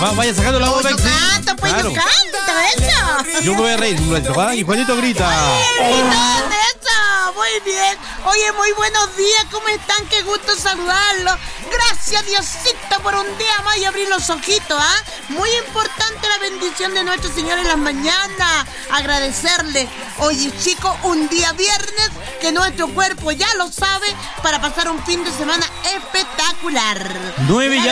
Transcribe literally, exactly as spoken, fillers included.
Va, vaya sacando la voz. Yo canto, pues claro. Yo canto, eso. Yo me voy a reír un momento, ¿ah? Y Juanito grita. ¡Ay, eso! Muy bien. Oye, muy buenos días, ¿cómo están? Qué gusto saludarlos. Gracias, Diosito, por un día más y abrir los ojitos, ¿ah? Muy importante la bendición de nuestro Señor en las mañanas. Agradecerle. Oye, chicos, un día viernes que nuestro cuerpo ya lo sabe para pasar un fin de semana espectacular. Nueve ya.